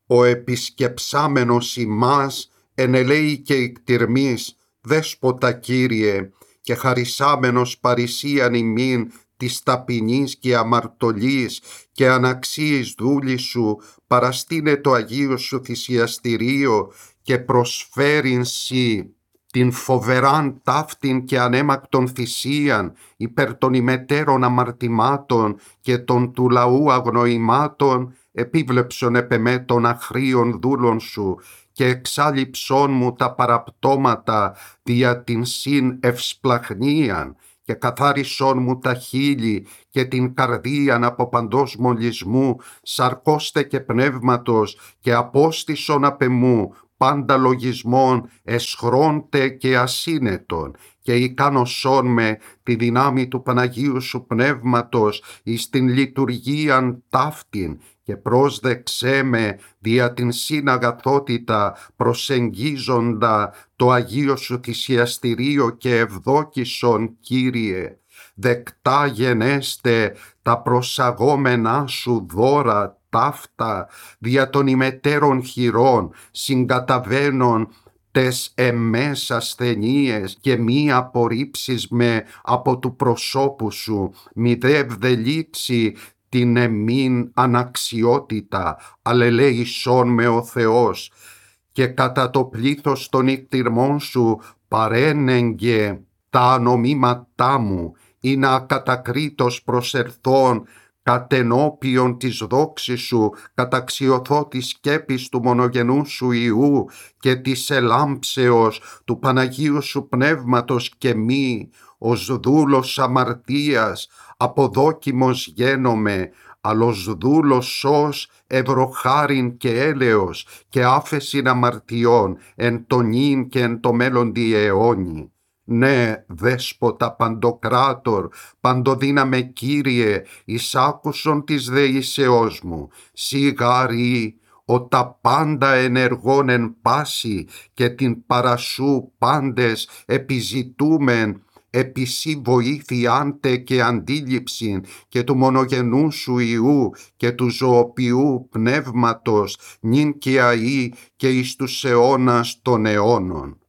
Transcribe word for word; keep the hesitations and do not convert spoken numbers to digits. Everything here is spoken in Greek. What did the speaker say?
Ο επισκεψάμενος ημάς ενελέει και εκτιρμής, δέσποτα Κύριε, και χαρισάμενος παρησίαν ημίν της ταπεινής και αμαρτωλής και αναξίης δούλης σου, παραστήνε το Αγίο σου θυσιαστηρίο και προσφέρειν σοι την φοβεράν ταύτην και ανέμακτον θυσίαν υπέρ των ημετέρων αμαρτημάτων και των του λαού αγνοημάτων, επίβλεψον επ' των αχρίων δούλων σου και εξάλληψόν μου τα παραπτώματα δια την συν ευσπλαχνίαν και καθάρισόν μου τα χείλη και την καρδίαν από παντός μολυσμού, σαρκώστε και πνεύματος και απόστησον απ' εμού πάντα λογισμών εσχρόντε και ασύνετον και ικάνωσόν με τη δυνάμει του Παναγίου σου Πνεύματος εις την λειτουργίαν ταύτην και πρόσδεξέ με δια την συναγαθότητα προσεγγίζοντα το Αγίο σου θυσιαστηρίο και ευδόκησον Κύριε. Δεκτά γενέστε τα προσαγόμενά σου δώρα ταύτα δια των ημετέρων χειρών συγκαταβαίνων τες εμές ασθενείες και μη απορρίψεις με από του προσώπου σου, μη δε ευδελίξει την εμήν αναξιότητα, αλληλέησόν με ο Θεός και κατά το πλήθος των εκτιρμών σου παρένεγγε τα ανομήματά μου ή να ακατακρίτως προσερθών κατενώπιον της δόξης σου, καταξιωθώ της σκέπης του μονογενού σου Υιού και της ελάμψεως του Παναγίου σου Πνεύματος και μη, ως δούλος αμαρτίας, αποδόκιμος γένομαι, αλλος δούλος σως ευρωχάριν και έλεος και άφεσιν αμαρτιών εν το νυν και εν το μέλλοντι αιώνι. Ναι, δέσποτα παντοκράτορ, παντοδύναμε Κύριε, εις άκουσον της δεήσεώς μου, σιγάρι ο τα πάντα ενεργών εν πάση και την παρασού πάντες επιζητούμεν, επισή βοήθειάντε και αντίληψην και του μονογενού σου Υιού και του ζωοποιού Πνεύματος νυν και αεί και εις τους αιώνας των αιώνων.